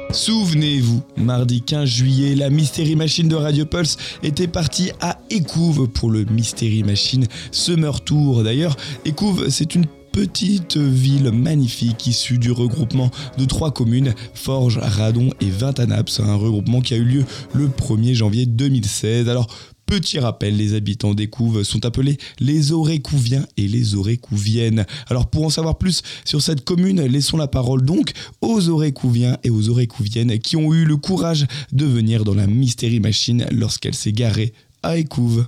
Souvenez-vous, mardi 15 juillet, la Mystery Machine de Radio Pulse était partie à Écouves pour le Mystery Machine Summer Tour. D'ailleurs, Écouves, c'est une petite ville magnifique issue du regroupement de 3 communes, Forges, Radon et Vintanaps, un regroupement qui a eu lieu le 1er janvier 2016. Alors, petit rappel, les habitants d'Écouves sont appelés les Aurécouviens et les Aurécouviennes. Alors pour en savoir plus sur cette commune, laissons la parole donc aux Aurécouviens et aux Aurécouviennes qui ont eu le courage de venir dans la Mystery Machine lorsqu'elle s'est garée à Écouves.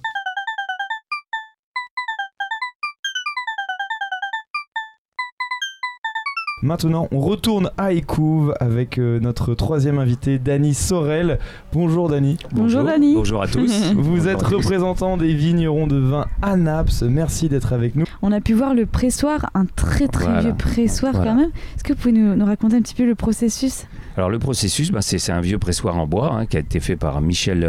Maintenant, on retourne à Écouves avec notre troisième invité, Dany Sorel. Bonjour Dany. Bonjour Dany. Bonjour à tous. Vous êtes représentant des vignerons de vin à Naps. Merci d'être avec nous. On a pu voir le pressoir, un très vieux pressoir quand même. Est-ce que vous pouvez nous raconter un petit peu le processus ? Alors le processus, c'est un vieux pressoir en bois qui a été fait par Michel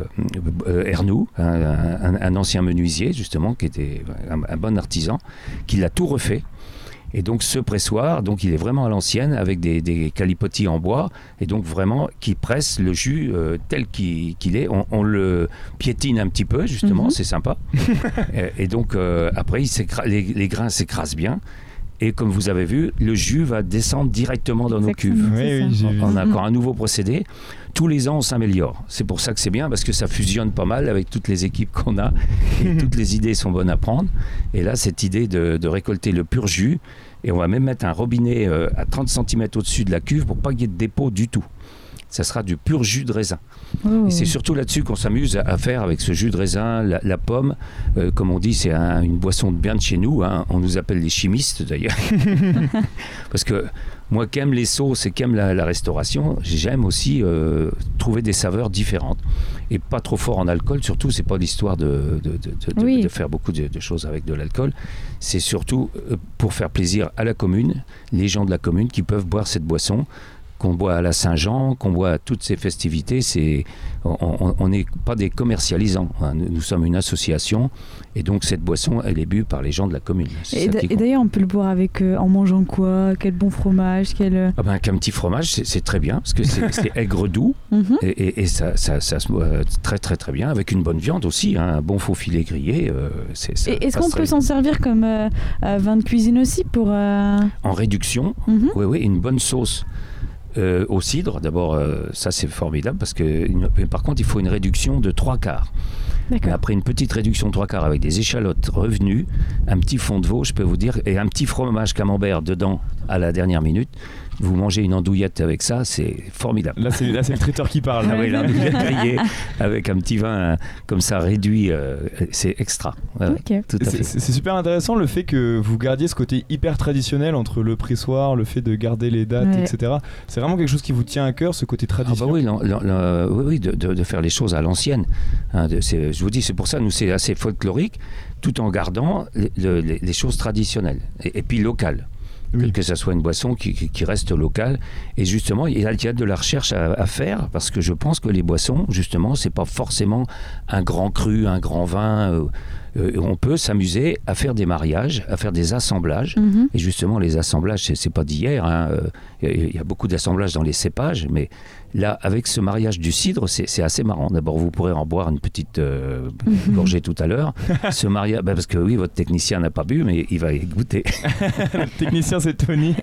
Ernoux, un ancien menuisier justement, qui était un bon artisan, qui l'a tout refait. Et donc ce pressoir, donc il est vraiment à l'ancienne avec des calipotis en bois et donc vraiment qui presse le jus tel qu'il est. On le piétine un petit peu justement, c'est sympa. Et donc après les grains s'écrasent bien. Et comme vous avez vu, le jus va descendre directement dans nos cuves. On a encore un nouveau procédé. Tous les ans, on s'améliore. C'est pour ça que c'est bien, parce que ça fusionne pas mal avec toutes les équipes qu'on a. Et toutes les idées sont bonnes à prendre. Et là, cette idée de récolter le pur jus, et on va même mettre un robinet à 30 cm au-dessus de la cuve pour pas qu'il y ait de dépôt du tout. Ça sera du pur jus de raisin. Oh. Et c'est surtout là-dessus qu'on s'amuse à faire avec ce jus de raisin, la pomme. Comme on dit, c'est une boisson bien de chez nous. On nous appelle les chimistes d'ailleurs. Parce que moi qui aime les sauces et qui aime la restauration, j'aime aussi trouver des saveurs différentes. Et pas trop fort en alcool, surtout, c'est pas l'histoire de faire beaucoup de choses avec de l'alcool. C'est surtout pour faire plaisir à la commune, les gens de la commune qui peuvent boire cette boisson, qu'on boit à la Saint-Jean, qu'on boit à toutes ces festivités. On n'est pas des commercialisants. Nous sommes une association et donc cette boisson, elle est bue par les gens de la commune. Et d'ailleurs, on peut le boire avec, en mangeant quoi ? Quel bon fromage Qu'un petit fromage, c'est très bien parce que c'est aigre doux et ça se boit très très très bien avec une bonne viande aussi, un bon faux filet grillé. Est-ce qu'on peut s'en servir comme vin de cuisine aussi pour En réduction, oui, une bonne sauce. Au cidre, d'abord, ça c'est formidable parce que, par contre, il faut une réduction de 3/4. Mais après une petite réduction de 3/4 avec des échalotes revenues, un petit fond de veau, je peux vous dire, et un petit fromage camembert dedans à la dernière minute, vous mangez une andouillette avec ça, c'est formidable. Là, c'est le traiteur qui parle. Ah oui, l'andouillette grillée avec un petit vin comme ça réduit, c'est extra. Tout à fait. C'est super intéressant le fait que vous gardiez ce côté hyper traditionnel entre le pressoir, le fait de garder les dates, etc. C'est vraiment quelque chose qui vous tient à cœur, ce côté traditionnel. Oui, de faire les choses à l'ancienne. Je vous dis, c'est pour ça, nous, c'est assez folklorique, tout en gardant les choses traditionnelles et puis locales. Oui. Que ça soit une boisson qui reste locale. Et justement, il y a de la recherche à faire parce que je pense que les boissons, justement, c'est pas forcément un grand cru, un grand vin. On peut s'amuser à faire des mariages, à faire des assemblages. Et justement, les assemblages, c'est pas d'hier. Il y a beaucoup d'assemblages dans les cépages, mais là, avec ce mariage du cidre, c'est assez marrant. D'abord, vous pourrez en boire une petite gorgée tout à l'heure. Ce mariage, parce que oui, votre technicien n'a pas bu, mais il va y goûter. Le technicien, c'est Tony,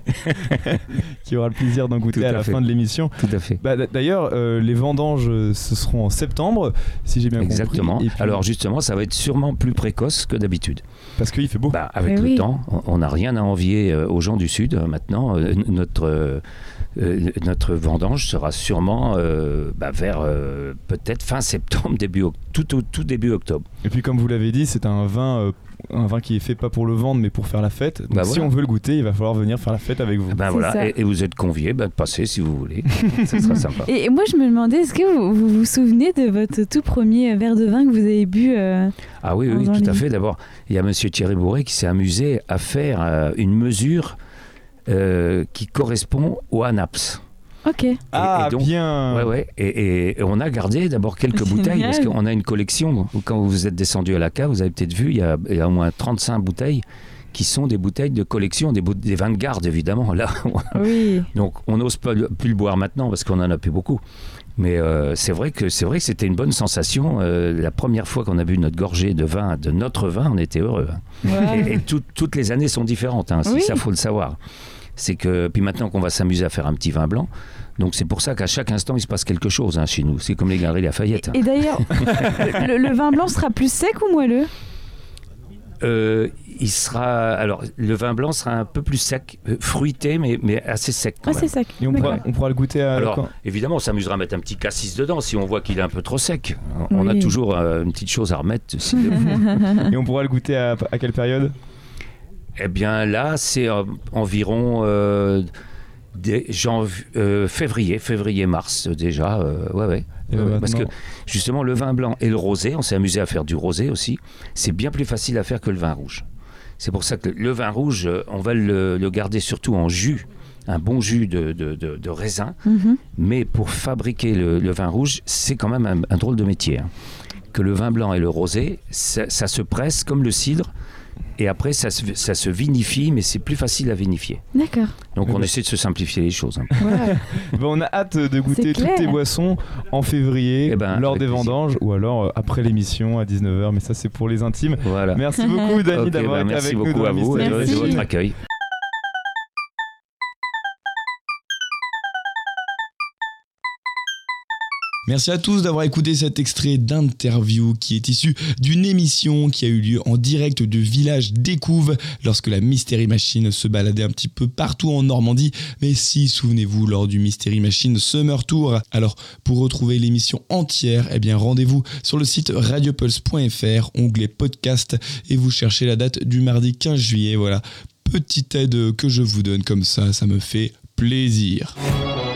qui aura le plaisir d'en goûter à la fin de l'émission. Tout à fait. D'ailleurs, les vendanges, ce seront en septembre, si j'ai bien compris. Exactement. Puis... Alors justement, ça va être sûrement plus précoce que d'habitude. Parce qu'il fait beau. Avec le temps, on n'a rien à envier aux gens du Sud. Maintenant, notre vendange sera sûrement vers peut-être fin septembre, tout début octobre. Et puis comme vous l'avez dit, c'est un vin qui est fait pas pour le vendre mais pour faire la fête. Donc si on veut le goûter, il va falloir venir faire la fête avec vous. Et vous êtes conviés de passer si vous voulez. Ça sera sympa. Et moi je me demandais, est-ce que vous vous souvenez de votre tout premier verre de vin que vous avez bu Ah oui, tout à fait. D'abord, il y a monsieur Thierry Bourret qui s'est amusé à faire une mesure qui correspond au Anaps. Ok. Et donc, bien. Et on a gardé d'abord quelques bouteilles parce qu'on a une collection. Quand vous êtes descendu à la cave, vous avez peut-être vu, il y a au moins 35 bouteilles qui sont des bouteilles de collection, des vins de garde évidemment. Là, oui. Donc on n'ose plus le boire maintenant parce qu'on n'en a plus beaucoup. Mais c'est vrai que c'était une bonne sensation. La première fois qu'on a bu notre gorgée de vin, de notre vin, on était heureux. Ouais. Et toutes les années sont différentes, si ça faut le savoir. C'est que puis maintenant qu'on va s'amuser à faire un petit vin blanc, donc c'est pour ça qu'à chaque instant il se passe quelque chose chez nous. C'est comme les Galeries Lafayette. Et d'ailleurs, le vin blanc sera plus sec ou moelleux ? Alors le vin blanc sera un peu plus sec, fruité, mais assez sec quand même. C'est sec. Et on pourra le goûter à... Alors évidemment on s'amusera à mettre un petit cassis dedans si on voit qu'il est un peu trop sec. On a toujours une petite chose à remettre. Et on pourra le goûter à quelle période ? Eh bien là c'est environ février-mars déjà. Parce que justement le vin blanc et le rosé, on s'est amusé à faire du rosé aussi, c'est bien plus facile à faire que le vin rouge. C'est pour ça que le vin rouge, on va le garder surtout en jus, un bon jus de raisin, mais pour fabriquer le vin rouge, c'est quand même un drôle de métier. Que le vin blanc et le rosé, ça se presse comme le cidre, et après ça se vinifie, mais c'est plus facile à vinifier. D'accord. Donc on essaie de se simplifier les choses. Ouais. On a hâte de goûter toutes tes boissons en février, lors des vendanges, ou alors après l'émission à 19h, mais ça c'est pour les intimes. Voilà. Merci beaucoup Dany d'avoir été avec nous. Merci beaucoup à vous de votre accueil. Merci à tous d'avoir écouté cet extrait d'interview qui est issu d'une émission qui a eu lieu en direct du village d'Écouves lorsque la Mystery Machine se baladait un petit peu partout en Normandie. Mais si, souvenez-vous, lors du Mystery Machine Summer Tour. Alors, pour retrouver l'émission entière, rendez-vous sur le site radiopulse.fr, onglet podcast, et vous cherchez la date du mardi 15 juillet. Voilà, petite aide que je vous donne comme ça me fait plaisir.